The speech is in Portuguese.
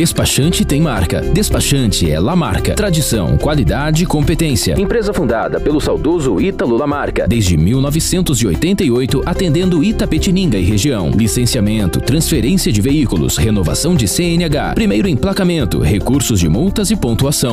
Despachante tem marca. Despachante é Lamarca. Tradição, qualidade e competência. Empresa fundada pelo saudoso Ítalo Lamarca. Desde 1988, atendendo Itapetininga e região. Licenciamento, transferência de veículos, renovação de CNH, primeiro emplacamento, recursos de multas e pontuação.